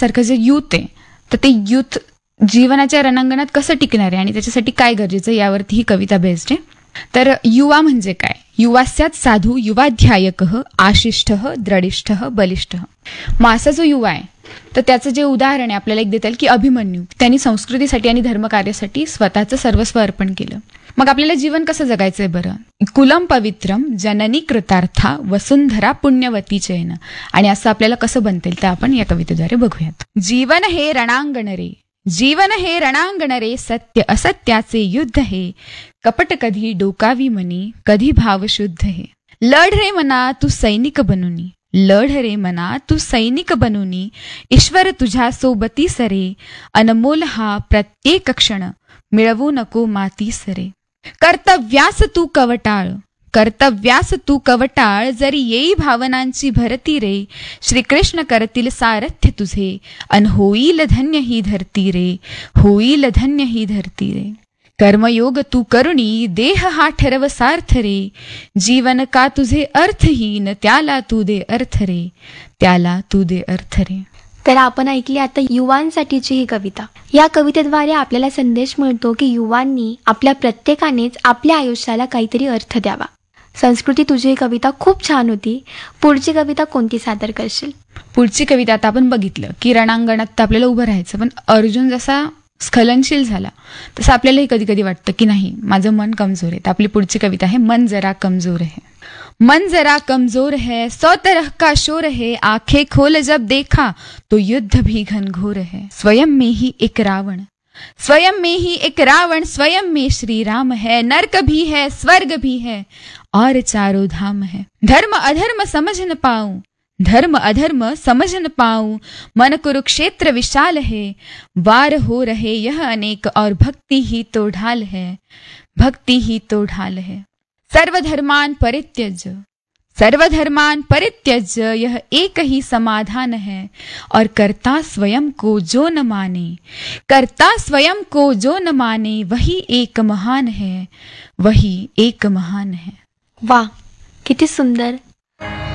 आपल्यासारखं जे यूथ आहे तर ते यूथ जीवनाच्या रणांगणात कसं टिकणार आहे आणि त्याच्यासाठी काय गरजेचं यावरती ही कविता बेस्ड आहे. तर युवा म्हणजे काय? युवास्यात साधू युवाध्यायकः आशिष्टः द्रढिष्ठः बलिष्ठः. मग असा जो युवा आहे तर त्याचं जे उदाहरण आहे आपल्याला एक देता येईल की अभिमन्यू. त्यांनी संस्कृतीसाठी आणि धर्मकार्यासाठी स्वतःचं सर्वस्व अर्पण केलं. मग आपल्याला जीवन कसं जगायचंय बरं? कुलम पवित्रम जननी कृतार्था वसुंधरा पुण्यवती चैन. आणि असं आपल्याला कसं बनता येईल तर आपण या कवितेद्वारे बघूयात. जीवन हे रणांगण रे, जीवन हे रणांगण रे, सत्य असत्याचे युद्ध हे, कपट कधी डोकावी मनी, कधी भाव शुद्ध हे. लढ रे मना तू सैनिक बनूनी, लढ रे मना तू सैनिक बनूनी, ईश्वर तुझ्या सोबती सरे, अनमोल हा प्रत्येक क्षण, मिळवू नको माती सरे. कर्तव्यास तू कवटाळ, कर्तव्यास तू कवटाळ, जरी येई भावनांची भरती रे, श्रीकृष्ण करतील सारथ्य तुझे, अन होईल धन्य ही धरती रे, होईल धन्य ही धरती रे. कर्मयोग तू करुणी, देह हा ठरव सार्थ रे, जीवन का तुझे अर्थहीन, त्याला तू दे अर्थ रे, त्याला तू दे अर्थ रे. तर आपण ऐकली आता युवांसाठीची ही कविता. या कवितेद्वारे आपल्याला संदेश मिळतो की युवांनी आपल्या प्रत्येकानेच आपल्या आयुष्याला काहीतरी अर्थ द्यावा. संस्कृती, तुझी ही कविता खूप छान होती. पुढची कविता कोणती सादर करशील? पुढची कविता आता आपण बघितलं की रणांगणात तर आपल्याला उभं राहायचं, पण अर्जुन जसा स्खलनशील झाला तसं आपल्यालाही कधी कधी वाटतं की नाही माझं मन कमजोर आहे. तर आपली पुढची कविता आहे मन जरा कमजोर है. मन जरा कमजोर है, सौ तरह का शोर है, आंखें खोल जब देखा तो युद्ध भी घनघोर है. स्वयं में ही एक रावण, स्वयं में ही एक रावण, स्वयं में श्री राम है, नरक भी है स्वर्ग भी है और चारों धाम है. धर्म अधर्म समझ न पाऊं, धर्म अधर्म समझ न पाऊं, मन कुरुक्षेत्र विशाल है, वार हो रहे यह अनेक और भक्ति ही तो ढाल है, भक्ति ही तो ढाल है. सर्वधर्मान परित्यज, सर्वधर्मान परित्यज, यह एक ही समाधान है, और कर्ता स्वयं को जो न माने, कर्ता स्वयं को जो न माने, वही एक महान है, वही एक महान है. वाह, किती सुंदर.